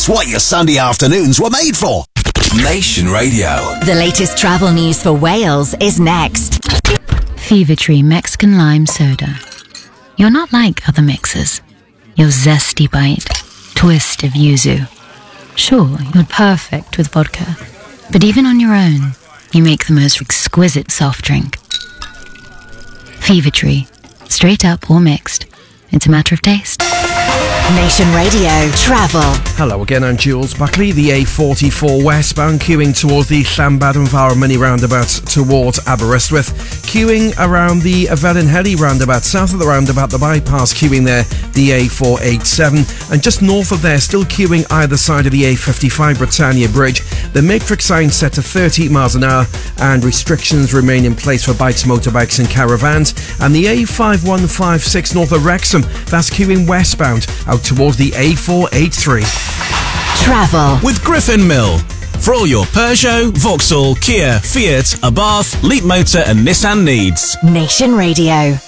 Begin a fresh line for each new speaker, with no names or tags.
It's what your Sunday afternoons were made for. Nation Radio.
The latest travel news for Wales is next.
Fever Tree Mexican Lime Soda. You're not like other mixers. Your zesty bite, twist of yuzu. Sure, you're perfect with vodka, but even on your own, you make the most exquisite soft drink. Fever Tree. Straight up or mixed. It's a matter of taste.
Nation Radio Travel.
Hello again, I'm Jules Buckley. The A44 westbound queuing towards the Llanbadarn mini roundabout towards Aberystwyth. Queuing around the Felinheli roundabout. South of the roundabout, the bypass queuing there, the A487. And just north of there, still queuing either side of the A55 Britannia Bridge. The matrix sign set to 30 miles an hour and restrictions remain in place for bikes, motorbikes and caravans. And the A5156 north of Wrexham, that's queuing westbound out towards the A483.
Travel
with Griffin Mill. For all your Peugeot, Vauxhall, Kia, Fiat, Abarth, Leapmotor and Nissan needs.
Nation Radio.